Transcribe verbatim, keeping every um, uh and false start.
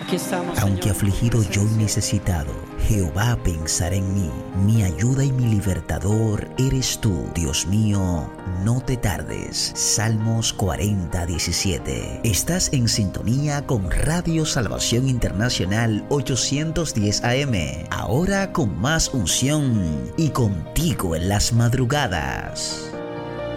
Aquí estamos, Aunque Señor, afligido yo y presencia. necesitado, Jehová pensará en mí. Mi ayuda y mi libertador eres tú. Dios mío, no te tardes. Salmos cuarenta, diecisiete. Estás en sintonía con Radio Salvación Internacional ochocientos diez A M. Ahora con más unción y contigo en las madrugadas.